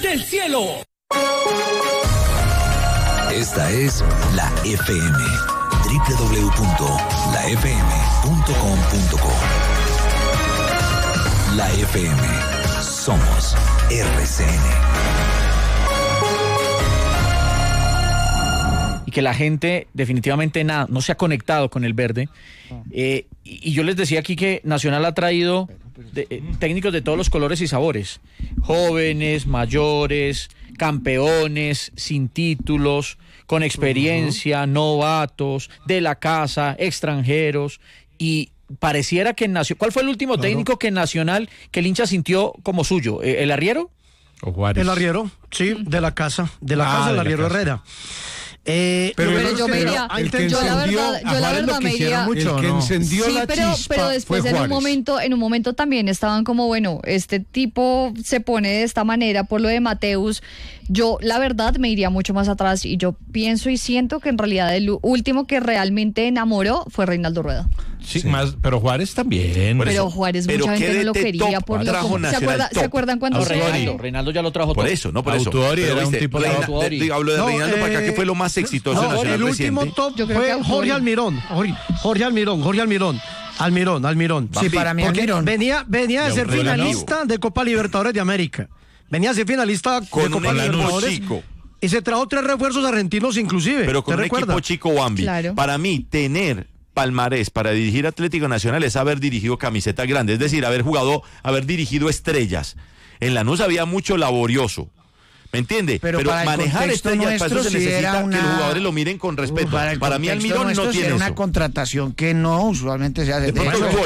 del cielo. Esta es la FM. www.lafm.com.co. La FM. Somos RCN. Y que la gente definitivamente no se ha conectado con el verde. Y yo les decía aquí que Nacional ha traído técnicos de todos los colores y sabores. Jóvenes, mayores, campeones, sin títulos, con experiencia, novatos, de la casa, extranjeros. Y pareciera que ¿cuál fue el último técnico que Nacional, que el hincha sintió como suyo? ¿El Arriero? ¿O Juárez? El Arriero, sí, de la casa, el Arriero Herrera. Pero yo me iría, yo la verdad me iría mucho, el que encendió sí, la pero después en un momento también estaban como, bueno, este tipo se pone de esta manera por lo de Mateus. Yo la verdad me iría mucho más atrás y yo pienso y siento que en realidad el último que realmente enamoró fue Reinaldo Rueda. Sí, más, pero Juárez también. Pero Juárez mucha gente no lo quería por lo como, ¿se acuerdan cuando Reinaldo ya lo trajo por todo. eso, no por Autori eso. Era un tipo de hablo de Reinaldo para acá, que fue lo más exitoso en Nacional el último reciente. top fue Jorge Almirón. Almirón. Sí, para mí Almirón. Venía de ser finalista de Copa Libertadores de América. Venía a ser finalista con de Copa Libertadores. Chico. Y se trajo 3 refuerzos argentinos inclusive. Pero con un equipo chico, Bambi. Claro. Para mí, tener palmarés para dirigir Atlético Nacional es haber dirigido camisetas grandes, es decir, haber dirigido estrellas. En Lanús había mucho laborioso. ¿Me entiende? Pero manejar estrellas, para eso se necesita que los jugadores lo miren con respeto. Para mí Almirón no tiene eso. Una contratación que no usualmente se hace. Lo que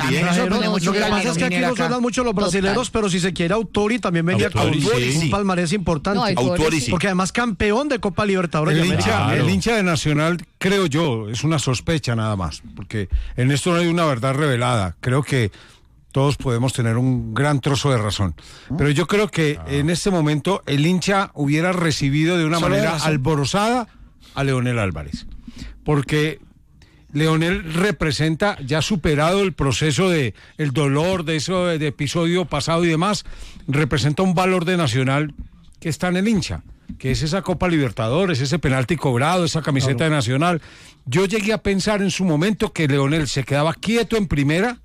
pasa es que aquí nos hablan mucho los brasileños, pero si se quiere Autori también venía con un palmarés importante. Autori sí. Porque además campeón de Copa Libertadores de América. El hincha de Nacional, creo yo, es una sospecha nada más, porque en esto no hay una verdad revelada. Creo que todos podemos tener un gran trozo de razón. Pero yo creo que en este momento el hincha hubiera recibido de una manera alborozada a Leonel Álvarez. Porque Leonel representa, ya superado el proceso de el dolor de eso de episodio pasado y demás, representa un valor de Nacional que está en el hincha, que es esa Copa Libertadores, ese penalti cobrado, esa camiseta de Nacional. Yo llegué a pensar en su momento que Leonel se quedaba quieto en primera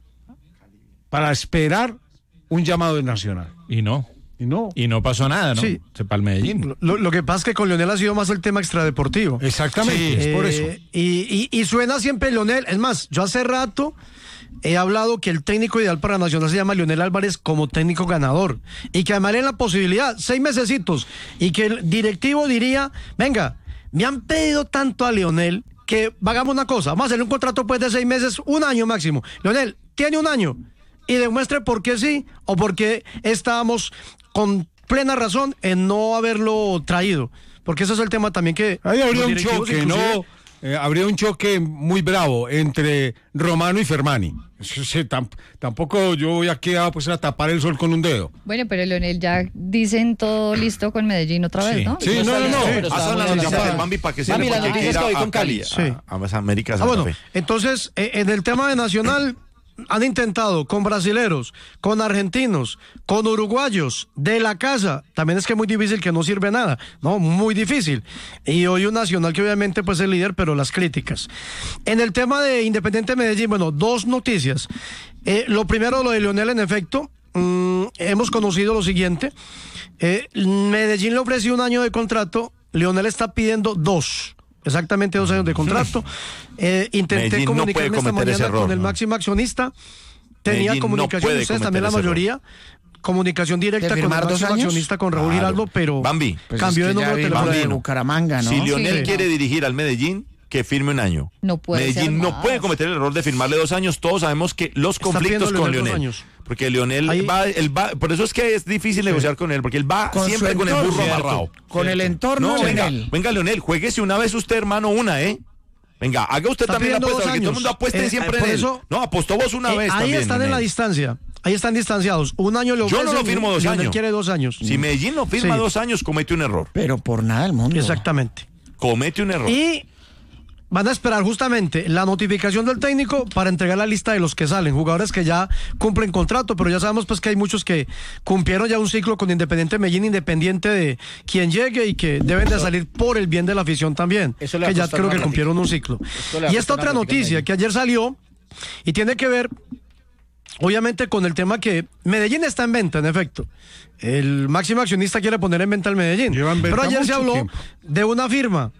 para esperar un llamado de Nacional. Y no pasó nada, ¿no? Sí. Se para el Medellín. Lo que pasa es que con Leonel ha sido más el tema extradeportivo. Exactamente, Sí, es por eso. Y suena siempre Leonel. Es más, yo hace rato he hablado que el técnico ideal para Nacional se llama Leonel Álvarez como técnico ganador. Y que además le den la posibilidad, 6 mesecitos, y que el directivo diría, venga, me han pedido tanto a Leonel que hagamos una cosa, vamos a hacerle un contrato pues de 6 meses, 1 año máximo. Leonel, tiene 1 año. Y demuestre por qué sí o por qué estábamos con plena razón en no haberlo traído. Porque ese es el tema también que... Ahí habría un choque, ¿no? Habría un choque muy bravo entre Romano y Fermani. Tampoco yo voy aquí a tapar el sol con un dedo. Bueno, pero Leonel ya dicen todo listo con Medellín otra vez, ¿no? Sí, no. Pasan la noticia del Bambi para que se Bambi, la noticia es que hoy con Cali. A América Santa Fe. Entonces, en el tema de Nacional... Han intentado con brasileros, con argentinos, con uruguayos, de la casa. También es que es muy difícil, que no sirve nada, ¿no? Muy difícil. Y hoy un Nacional que obviamente pues es el líder, pero las críticas. En el tema de Independiente Medellín, bueno, 2 noticias. Lo primero, lo de Leonel, en efecto, hemos conocido lo siguiente. Medellín le ofreció 1 año de contrato, Leonel está pidiendo 2. Exactamente 2 años de contrato. Intenté comunicarme esta mañana con el máximo accionista. Tenía Medellín comunicación, ustedes también la mayoría. Comunicación directa con el máximo accionista, con Raúl Giraldo, pero Bambi, cambió de número de teléfono. De Bucaramanga, ¿no? Si Leonel quiere dirigir al Medellín, que firme 1 año. No puede Medellín no puede cometer el error de firmarle 2 años. Todos sabemos que los conflictos con Leonel. Porque Leonel él va, por eso es que es difícil negociar con él, porque él va siempre con el burro amarrado. Con el entorno. No, venga, Leonel, juéguese una vez usted, hermano, Venga, haga usted también la apuesta, porque todo el mundo apueste siempre en él. No, apostó vos una vez ahí también. Están en la distancia. Ahí están distanciados. 1 año lo Yo no lo firmo 2 años. Leonel quiere 2 años. Si Medellín lo firma 2 años, comete un error. Pero por nada del mundo. Exactamente. Comete un error. Y van a esperar justamente la notificación del técnico para entregar la lista de los que salen, jugadores que ya cumplen contrato, pero ya sabemos pues que hay muchos que cumplieron ya un ciclo con Independiente Medellín, independiente de quien llegue, y que deben de salir por el bien de la afición también, que ya creo que cumplieron un ciclo. Y esta otra noticia que ayer salió y tiene que ver obviamente con el tema que Medellín está en venta, en efecto. El máximo accionista quiere poner en venta el Medellín. Pero ayer se habló de una firma,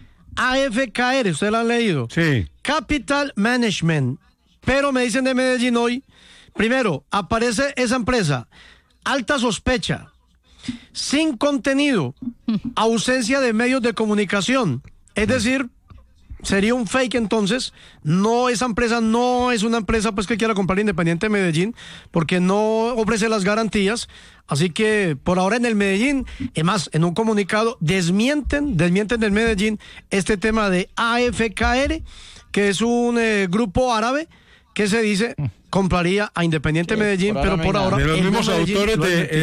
AFKR, ¿ustedes la han leído? Sí. Capital Management. Pero me dicen de Medellín hoy, primero, aparece esa empresa, alta sospecha, sin contenido, ausencia de medios de comunicación. Es decir, sería un fake entonces. No, esa empresa no es una empresa pues que quiera comprar Independiente Medellín, porque no ofrece las garantías. Así que por ahora en el Medellín, es más, en un comunicado desmienten del Medellín este tema de AFKR, que es un grupo árabe que se dice compraría a Independiente Medellín, pero por ahora de los mismos autores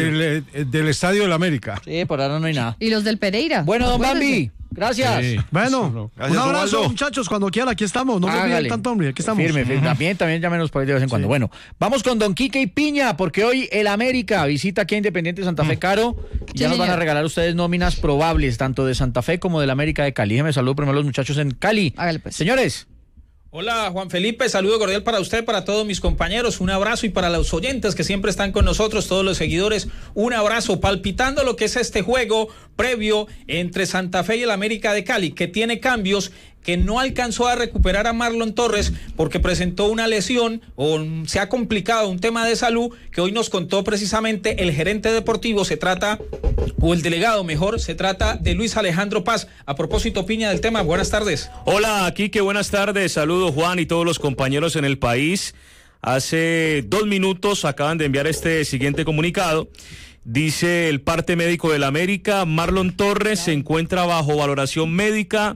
del Estadio del América. Sí, por ahora no hay nada. Y los del Pereira. Bueno, don Bambi, gracias. Sí. Bueno, Gracias, un abrazo, Robaldo. muchachos, cuando quiera, aquí estamos. No se olviden tanto, hombre, aquí estamos. Firme. También llámenos por ahí de vez en cuando. Bueno, vamos con don Quique y Piña, porque hoy el América visita aquí a Independiente Santa Fe Caro, y ya nos van a regalar ustedes nóminas probables, tanto de Santa Fe como del América de Cali. Déjeme saludo primero a los muchachos en Cali. Hágale, pues. Señores. Hola Juan Felipe, saludo cordial para usted, para todos mis compañeros, un abrazo, y para los oyentes que siempre están con nosotros, todos los seguidores, un abrazo, palpitando lo que es este juego previo entre Santa Fe y el América de Cali, que tiene cambios, que no alcanzó a recuperar a Marlon Torres porque presentó una lesión o se ha complicado un tema de salud que hoy nos contó precisamente el gerente deportivo, o el delegado mejor, se trata de Luis Alejandro Paz. A propósito, Piña, del tema, buenas tardes. Hola, Quique, buenas tardes, saludos Juan y todos los compañeros en el país. Hace 2 minutos acaban de enviar este siguiente comunicado. Dice el parte médico del América: Marlon Torres se encuentra bajo valoración médica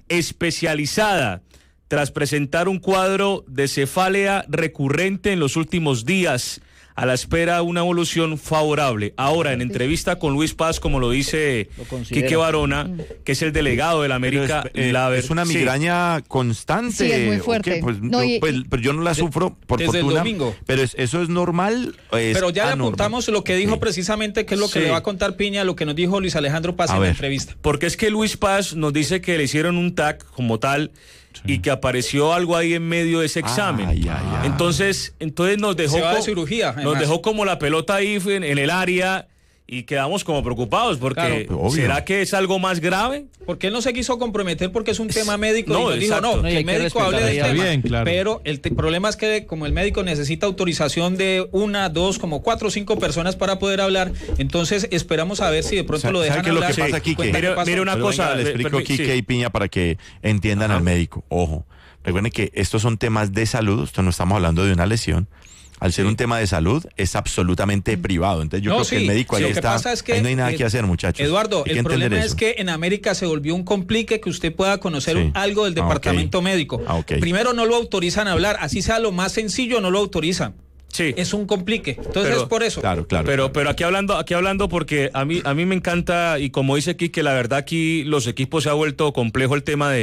especializada tras presentar un cuadro de cefalea recurrente en los últimos días, a la espera de una evolución favorable. Ahora, en entrevista con Luis Paz, como lo dice Quique Barona, que es el delegado del América, es una migraña constante. Sí, es muy fuerte. Pues, pero yo no la sufro, por desde fortuna. el domingo. Pero ¿eso es normal o es Pero ya le anormal? apuntamos lo que dijo precisamente, que es lo que le va a contar Piña, lo que nos dijo Luis Alejandro Paz en la entrevista. Porque es que Luis Paz nos dice que le hicieron un TAC como tal, y que apareció algo ahí en medio de ese examen. Entonces nos dejó, se va de cirugía, nos dejó como la pelota ahí en el área, y quedamos como preocupados porque ¿será que es algo más grave? Porque él no se quiso comprometer porque es un tema médico, no, y dijo que el médico hable del tema. Bien, claro. Pero el problema es que como el médico necesita autorización de 1, 2, como 4 o 5 personas para poder hablar, entonces esperamos a ver si de pronto lo dejan hablar. ¿Sabe qué es lo que pasa aquí? Mire una cosa, le explico Quique y Piña para que entiendan al médico. Ojo, recuerden que estos son temas de salud, esto no estamos hablando de una lesión. Al ser un tema de salud, es absolutamente privado. Entonces yo creo que el médico ahí está. Ahí no hay nada que hacer, muchachos. Eduardo, el problema es que en América se volvió un complique que usted pueda conocer algo del departamento médico. Primero, no lo autorizan a hablar, así sea lo más sencillo, no lo autorizan. Sí. Es un complique. Entonces es por eso. Claro. Pero aquí hablando porque a mí me encanta, y como dice aquí, que la verdad aquí los equipos se ha vuelto complejo el tema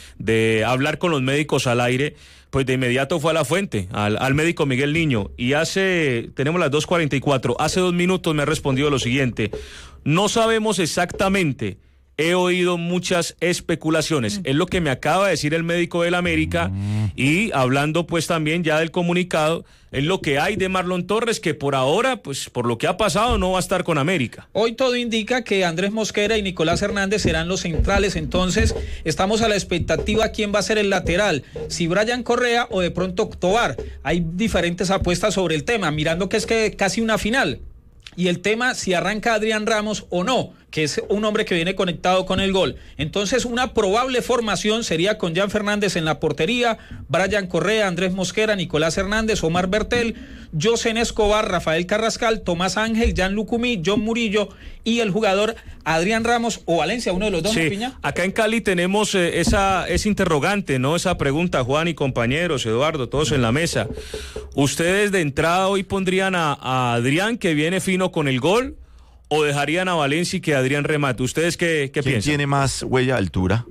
de hablar con los médicos al aire. Pues de inmediato fue a la fuente, al médico Miguel Niño, y tenemos las 2:44, hace 2 minutos me ha respondido lo siguiente: no sabemos exactamente, he oído muchas especulaciones, es lo que me acaba de decir el médico del América, y hablando pues también ya del comunicado, es lo que hay de Marlon Torres, que por ahora, pues por lo que ha pasado, no va a estar con América. Hoy todo indica que Andrés Mosquera y Nicolás Hernández serán los centrales, entonces estamos a la expectativa quién va a ser el lateral, si Brian Correa o de pronto Tobar. Hay diferentes apuestas sobre el tema, mirando que es casi una final. Y el tema, si arranca Adrián Ramos o no, que es un hombre que viene conectado con el gol. Entonces, una probable formación sería con Jan Fernández en la portería, Brian Correa, Andrés Mosquera, Nicolás Hernández, Omar Bertel, Josen Escobar, Rafael Carrascal, Tomás Ángel, Jan Lucumí, John Murillo y el jugador Adrián Ramos o Valencia, uno de los dos, ¿no, Piña? Acá en Cali tenemos esa interrogante, ¿no? Esa pregunta, Juan y compañeros, Eduardo, todos en la mesa. ¿Ustedes de entrada hoy pondrían a Adrián, que viene fino con el gol, o dejarían a Valencia y que Adrián remate? ¿Ustedes qué piensan? ¿Quién tiene más huella de altura?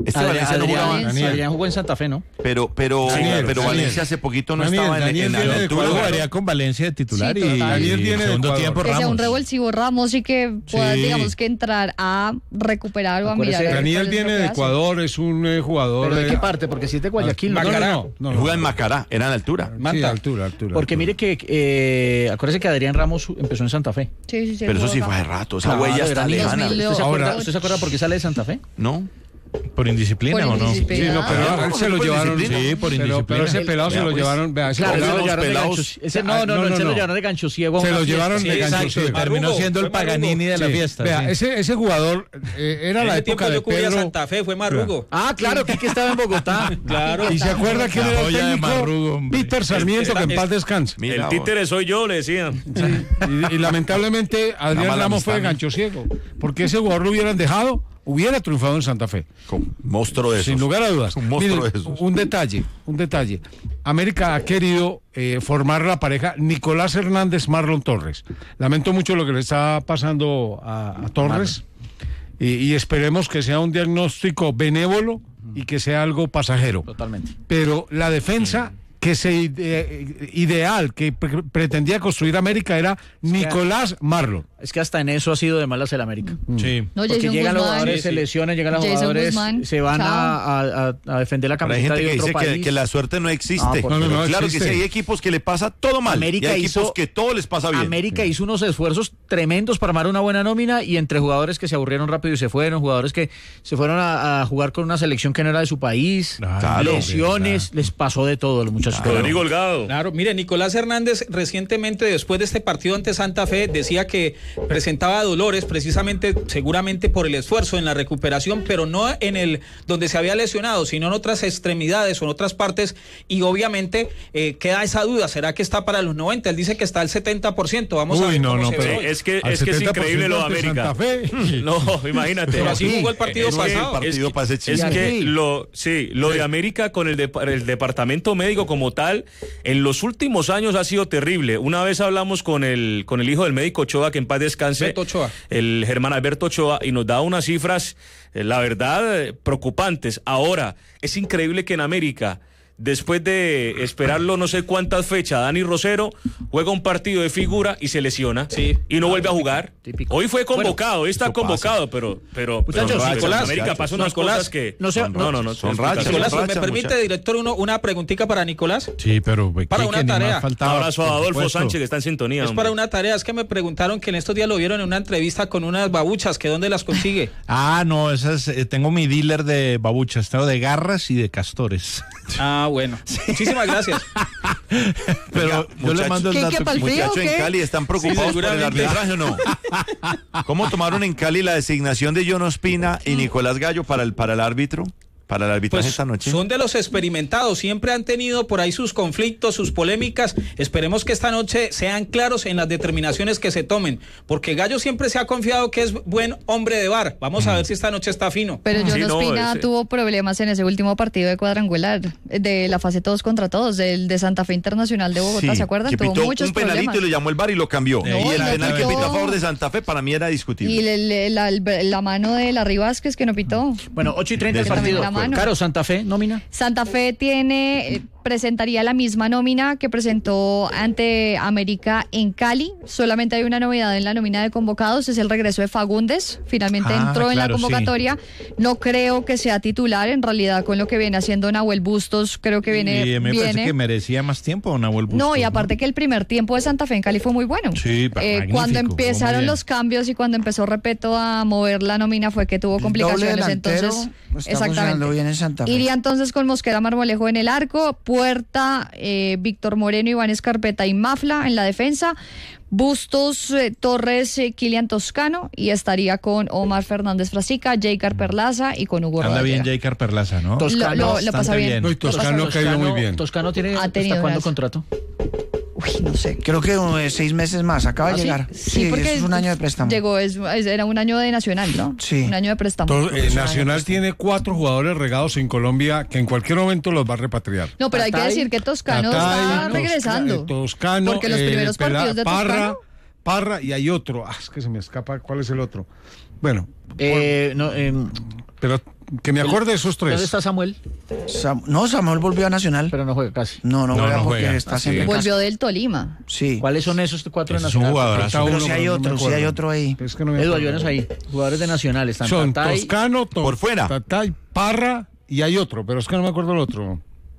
Valencia no jugaba. Adrián jugó en Santa Fe, ¿no? Pero Daniel. Valencia hace poquito no estaba Daniel en la viene de altura. Ecuador. Jugaría con Valencia de titular Sí, y total. Daniel viene de segundo Ecuador. tiempo Que sea un Ramos. revulsivo Ramos y que pueda, Sí. digamos, que entrar a recuperar o a Acuérdese, mirar. a ver Daniel cuál es viene lo de que hace. Ecuador, es un jugador. ¿Pero de qué parte? Porque si es de Guayaquil, ¿no? No. Juega en Macará, era en altura. Sí, Manta. altura. Porque mire que, acuérdese que Adrián Ramos empezó en Santa Fe. Sí. Pero eso sí jugó fue hace acá. rato, esa Claro, huella está era niño. lejana. 2000. ¿Usted se acuerda por qué sale de Santa Fe? ¿No? ¿Por indisciplina Por o no? indisciplina. Sí, no, pero a él se lo por llevaron. disciplina. Sí, por Pero indisciplina. ese pelado se Vea, lo pues. llevaron. Vea, ese Claro, pelado- se lo llevaron de pelados. gancho. Ese, no, él se lo llevaron de gancho ciego. a Se una lo fiesta. llevaron Sí, de gancho Exacto, ciego. terminó Marugo, siendo el fue Marugo. Paganini de la Sí, fiesta. vea, sí. ese jugador era En la ese época tiempo de yo cubría Pedro. Santa Fe, fue Marugo. Ah, claro, que estaba en Bogotá. Claro. ¿Y se acuerda quién La era el joya de técnico? Marrugo, hombre. Peter Sarmiento, que en paz descanse. Mira, El títere soy yo, le decían. Y lamentablemente Adrián mala Ramos fue de amistad, gancho ciego. Porque ese jugador lo hubieran dejado, hubiera triunfado en Santa Fe. monstruo de esos. Sin lugar a dudas. Un monstruo Miren, de esos. un detalle. América ha querido formar la pareja Nicolás Hernández Marlon Torres. Lamento mucho lo que le está pasando a Torres y esperemos que sea un diagnóstico benévolo y que sea algo pasajero. Totalmente. Pero la defensa que se ideal que pretendía construir América era Nicolás Marlon. Es que hasta en eso ha sido de malas el América. Sí. No, Porque Jason llegan los Guzmán. jugadores, se lesionan, llegan los Jason jugadores, Guzmán, se van a defender la Pero hay camiseta gente de que otro dice país. que la suerte no existe. por No, Pero claro existe. que sí, hay equipos que le pasa todo mal. América y hay hizo- equipos que todo les pasa bien. América hizo unos esfuerzos tremendos para armar una buena nómina y entre jugadores que se aburrieron rápido y se fueron, jugadores que se fueron a jugar con una selección que no era de su país, Claro, lesiones, les pasó de todo a los muchachos. Rodrigo Holgado. Claro, mire, Nicolás Hernández recientemente, después de este partido ante Santa Fe, decía que presentaba dolores precisamente, seguramente por el esfuerzo en la recuperación, pero no en el donde se había lesionado, sino en otras extremidades o en otras partes, y obviamente queda esa duda, ¿será que está para los 90? Él dice que está al 70%, vamos a ver cómo se ve hoy. Es que Al es 70% increíble lo de ante América. Santa Fe. No, imagínate. Pero así jugó el partido Es que- pasado. partido para ese chico. Es que Sí. lo de América con el departamento médico como tal, en los últimos años ha sido terrible. Una vez hablamos con el hijo del médico Ochoa, que en paz descanse, Beto Ochoa. el Germán Alberto Ochoa, y nos da unas cifras, la verdad, preocupantes. Ahora, es increíble que en América, después de esperarlo no sé cuántas fechas, Dani Rosero juega un partido de figura y se lesiona. Sí. Y no vuelve a jugar. Típico. Hoy fue convocado, hoy está eso pasa. convocado, pero Muchachos, en Nicolás, América pasan unas Nicolás, cosas que no sé, no, son rachas. Nicolás, Son ¿me rachas, permite, muchachos. director, una preguntita para Nicolás? Sí, pero Para ¿qué? una Que ni más tarea. faltaba, Un abrazo a por Adolfo supuesto. Sánchez, que está en sintonía. Es hombre. para una tarea, es que me preguntaron que en estos días lo vieron en una entrevista con unas babuchas, que dónde las consigue. Ah, no, esas, tengo mi dealer de babuchas, tengo de garras y de castores. Ah, bueno. Muchísimas gracias. Pero Oiga, yo le muchachos, mando el ¿Qué, dato. pa'l frío, Muchachos o en qué? Cali están preocupados por el seguramente. arbitraje o no. ¿Cómo tomaron en Cali la designación de John Ospina y Nicolás Gallo para el árbitro? Para el arbitraje Pues esta noche. son de los experimentados, siempre han tenido por ahí sus conflictos, sus polémicas. Esperemos que esta noche sean claros en las determinaciones que se tomen, porque Gallo siempre se ha confiado que es buen hombre de VAR. Vamos a ver si esta noche está fino. Pero John Sí, no, Ospina ese- tuvo problemas en ese último partido de cuadrangular de la fase todos contra todos, del de Santa Fe Internacional de Bogotá, Sí, ¿se acuerdan? que Tuvo pitó muchos un penalito problemas. y lo llamó el VAR y lo cambió. No, y el y lo penal que pitó. pitó a favor de Santa Fe para mí era discutible. Y la mano de Larry Vázquez que no pitó. Bueno, 8:30 el Que también partido. la mano. Claro, Santa Fe, nómina. Santa Fe presentaría la misma nómina que presentó ante América en Cali. Solamente hay una novedad en la nómina de convocados, es el regreso de Fagundes. Finalmente entró en la claro, convocatoria. No creo que sea titular, en realidad con lo que viene haciendo Nahuel Bustos, creo que viene... Y me parece viene- que merecía más tiempo Nahuel Bustos. No, y aparte que el primer tiempo de Santa Fe en Cali fue muy bueno. Sí, magnífico, cuando jugó muy empezaron bien. los cambios y cuando empezó Repeto a mover la nómina fue que tuvo complicaciones. Doble delantero, Entonces, está funcionando bien en Santa Fe. Iría entonces con Mosquera Marmolejo en el arco, Puerta, Víctor Moreno, Iván Escarpeta y Mafla en la defensa, Bustos, Torres, Kilian Toscano, y estaría con Omar Fernández Frasica, Jaycar Perlaza y con Hugo Anda bien Rodallega. Jaycar Perlaza, ¿no? Toscano, lo bastante pasa bien. No, y Toscano ha caído muy bien. Toscano tiene Ha tenido ¿hasta cuándo unas- contrato? Uy, no sé. Creo que 6 meses más, acaba de ¿Ah, sí? llegar. Sí, porque es un año de préstamo. Llegó, era un año de Nacional, ¿no? Sí. Un año de préstamo. Nacional tiene 4 jugadores regados en Colombia que en cualquier momento los va a repatriar. No, pero hay que Tatay, decir que Toscano Tatay, está regresando. Toscano, Porque los primeros partidos de Parra, Toscano... Parra y hay otro. Es que se me escapa. ¿Cuál es el otro? Bueno. Pero que me acuerde de esos 3. ¿Dónde está Samuel? Samuel volvió a Nacional. Pero no juega casi. No juega. Está siempre volvió del Tolima. Sí. ¿Cuáles son esos 4 de Es un Nacional? jugador. Pero si hay otro ahí. Es que no me Edu, acuerdo. ayúdanos ahí. Jugadores de Nacional. Están Son Tatay, Toscano, por fuera. Tatay, Parra y hay otro, pero es que no me acuerdo el otro.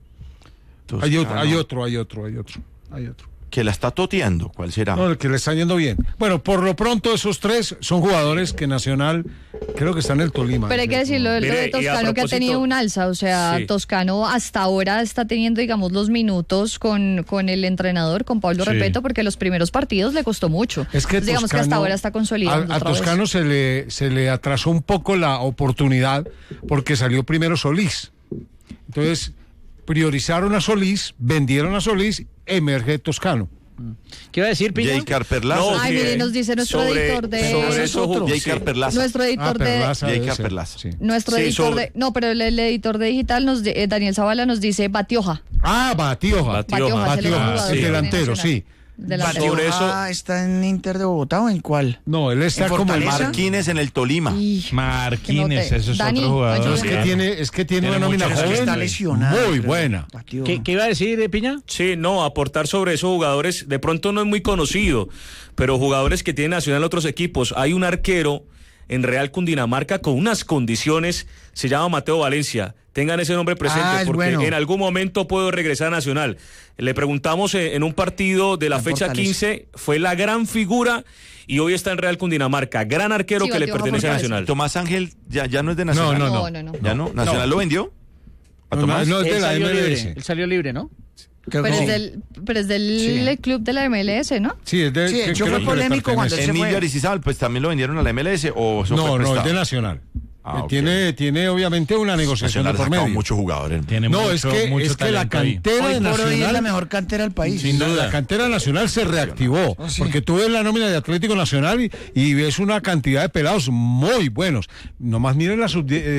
Hay otro. Que la está toteando, ¿cuál será? No, el que le está yendo bien. Bueno, por lo pronto esos 3 son jugadores que Nacional creo que están en el Tolima. Pero hay que decirlo lo de Toscano, que ha tenido un alza, o sea, Sí. Toscano hasta ahora está teniendo, digamos, los minutos con el entrenador, con Pablo Repeto, porque los primeros partidos le costó mucho. Es que Entonces, digamos que hasta ahora está consolidando. A otra vez. Toscano se le atrasó un poco la oportunidad porque salió primero Solís. Entonces, priorizaron a Solís, vendieron a Solís, emerge Toscano. ¿Qué iba a decir, Piña? Jay Carperlaza. No, Ay, mire, nos dice nuestro editor de... sobre eso, Jay Carperlaza. Nuestro editor de... Perlaza Jay debe ser, Carperlaza. sí. Nuestro Sí, editor sobre- de... No, pero el editor de digital, Daniel Zavala, nos dice Batioja. Batioja. Batioja, es el Batioja, jugador el que delantero, tiene sí. Delantero. Sobre eso- ¿Está en Inter de Bogotá o en cuál? No, él está ¿En como el Fortaleza? Marquines en el Tolima. Marquines, ese es Dani, otro jugador. ayúdame. Es que tiene una Tiene nómina mucho- joven Está lesionado. muy creo. buena. Batioja. ¿Qué iba a decir, Piña? Sí, no, aportar sobre esos jugadores, de pronto no es muy conocido, pero jugadores que tienen Nacional en otros equipos. Hay un arquero en Real Cundinamarca con unas condiciones, se llama Mateo Valencia. Tengan ese nombre presente Es porque bueno. en algún momento puedo regresar a Nacional. Le preguntamos en un partido de la fecha Fortaleza. 15, fue la gran figura y hoy está en Real Cundinamarca. Gran arquero Sí, que le Batioja pertenece a Fortaleza. Nacional. Tomás Ángel ya no es de Nacional. No. No. ¿Ya no? ¿Nacional lo vendió? ¿A Tomás? No, es de Él la salió libre. MLS. Él salió libre, ¿no? Creo que Pero sí. es del club de la MLS, ¿no? Sí, es de, Sí, de hecho creo fue que le polémico cuando pertenece. se fue. Emilio Aristizábal, pues también lo vendieron a la MLS o eso No, fue es prestado? de Nacional. Ah, ok. Tiene obviamente una negociación Nacional de ha por sacado medio. muchos jugadores. Tiene No, mucho, mucho es que la talento ahí. cantera de Hoy por hoy es la Nacional, mejor cantera del país. Sin duda. la cantera nacional se reactivó, sí. porque tú ves la nómina de Atlético Nacional y ves una cantidad de pelados muy buenos. Nomás miren la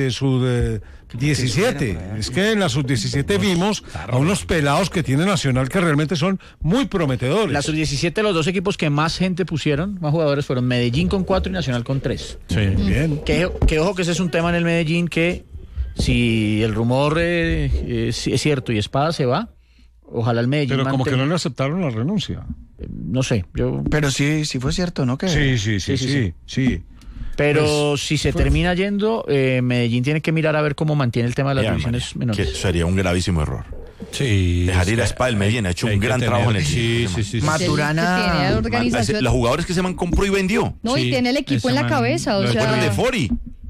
sub-17. Es que en la sub-17 vimos a unos pelados que tiene Nacional que realmente son muy prometedores. La sub-17, los dos equipos que más gente pusieron, más jugadores, fueron Medellín con 4 y Nacional con 3. Sí. Bien. Que ojo que ese es un tema en el Medellín que si el rumor es cierto y Espada se va, ojalá el Medellín Pero como que no mantenga- le aceptaron la renuncia. no sé, yo... Pero sí fue cierto, ¿no? Que Sí. Pero si se termina yendo, Medellín tiene que mirar a ver cómo mantiene el tema de las Ya, divisiones María, que menores. sería un gravísimo error. Sí. Dejar ir a es que Spa del Medellín, ha hecho hay un que gran tener- trabajo en el Sí, equipo. sí, sí. Ma- Maturana- Que tiene organización. Los jugadores que se man compró y vendió. No, y Sí, tiene el equipo ese en la man cabeza, o lo sea... Recuerden de Fori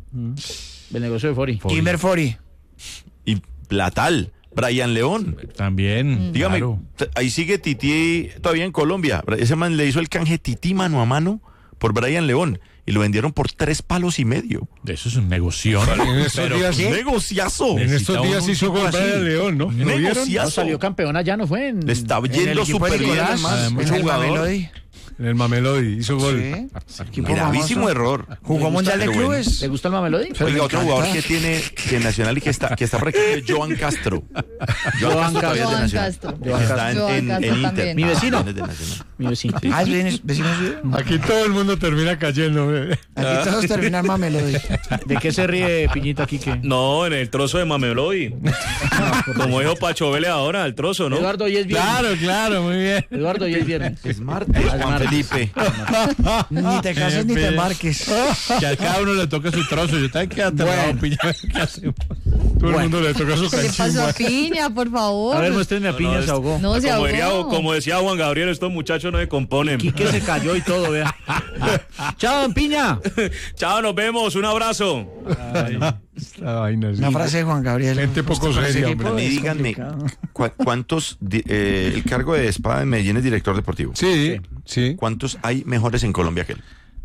El negocio de Fori. Kimber Fori. y Platal, Brian León. También. Dígame, claro. ahí sigue Titi todavía en Colombia. Ese man le hizo el canje Titi mano a mano por Brian León y lo vendieron por 3,5 palos. Eso es un negocio. En estos días, ¡Qué negociazo! en Necesita estos días un hizo tipo gol así. Brian León, ¿no? ¿Lo vieron? Negociazo. No, salió campeón allá, ¿no fue? Le está En el yendo equipo de súper bien, Nicolás, además. en Mucho el jugador. Mamelodi. En el Mamelodi hizo gol. Sí. Equipo Gravísimo famoso. error. Jugó Mundial de Pero bueno. Clubes. ¿Le gusta el Mamelodi? Pero Oiga, me otro encanta. jugador que tiene que en Nacional y que está por aquí es Joan Castro. Joan todavía es de Joan Nacional. Castro. Está Joan en Castro Inter. también. Mi vecino. También es de Nacional. Mi vecino. Ah, vecinos. Aquí todo el mundo termina cayendo. Aquí todos terminan Mamelodi. ¿De qué se ríe Piñita aquí? Que... No, en el trozo de Mamelodi. Como dijo Pacho Vélez ahora, el trozo, ¿no? Eduardo, hoy es viernes. Claro, muy bien. Eduardo, hoy es viernes. Es martes, Juan Felipe. Ni te cases ni te marques. Que a cada uno le toque su trozo. Yo también quedé aterrado, Piña. ¿Qué hacemos? Todo el mundo le toca su ¿Qué le pasó a canchimba. Piña, por favor? A ver, muéstrenme a Piña, se ahogó. No, se ahogó. Como decía Juan Gabriel, estos muchachos no se componen. Quique se cayó y todo, vea. Chao, don Piña. Chao, nos vemos, un abrazo. Esta vaina, sí. Una frase de Juan Gabriel. Gente poco Con ese seria, equipo hombre. es Díganme, complicado. ¿cuántos, el cargo de Espada en Medellín es director deportivo? Sí. ¿Cuántos hay mejores en Colombia que él?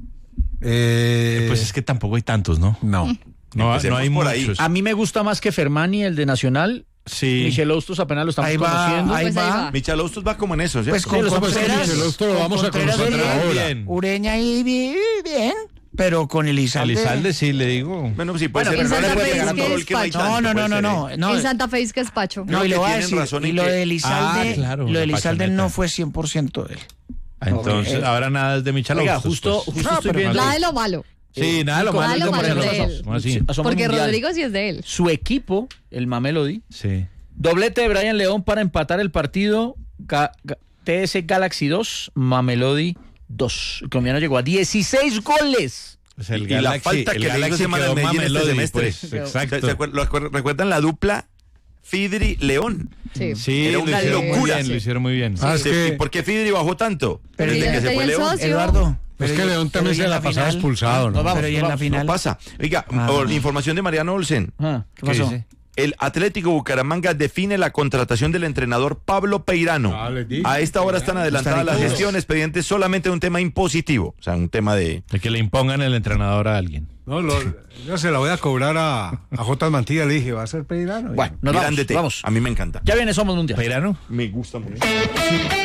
Pues es que tampoco hay tantos, ¿no? No. No Empecemos hay por ahí. muchos. A mí me gusta más que Fermani, el de Nacional. Sí. Michel Hostos apenas lo estamos Ahí va, conociendo. ahí Pues ahí va. va. Michal Hostos va como en eso, ¿cierto? Pues con Contreras. Esto lo vamos a Contreras conocer bien, ahora. Bien. Ureña ahí bien, pero con Elizalde. Elizalde sí le digo. Bueno, sí, puede Bueno, ser. en pero no le Santa puede Fe pegar es que todo el es que no hay Pacho. tanto, No, puede ser. En Santa Fe es que es Pacho. No, Creo y que lo voy a tienen decir. razón Y en lo que- de Elizalde, Ah, claro, lo de la Elizalde pachoneta. no fue 100% de él. Entonces, ahora nada es de Michalovsky. Oiga, justo estoy viendo. Nada de lo malo. Sí, nada de lo malo. Nada de lo malo es de él. ¿Cómo así? Porque Rodrigo sí es de él. Su equipo, el Mamelody, Sí. doblete de Brian León para empatar el partido. TS Galaxy 2, Mamelody 2. El colombiano llegó a 16 goles. O sea, Y la falta que le hizo ese man al Medellín este semestre. pues, exacto. ¿Recuerdan la dupla Fidri León? Sí. Sí, Era una locura. Lo hicieron muy bien. Ah, es que- ¿Y por qué Fidri bajó tanto? Pero Desde ya que se tenía fue el León. socio. Eduardo. Es que León también se la pasaba expulsado, ¿no? Pero y en la final. No pasa. Oiga, información de Mariano Olsen. ¿Qué pasó? dice? El Atlético Bucaramanga define la contratación del entrenador Pablo Peirano. Ah, les dije, A esta hora están adelantadas las gestiones pendientes solamente de un tema impositivo. O sea, un tema de... De que le impongan el entrenador a alguien. No, yo se la voy a cobrar a J. Mantilla, le dije, va a ser Peirano. Bueno, nos Grande vamos. A mí me encanta. Ya viene Somos Mundial. ¿Peirano? Me gusta mucho.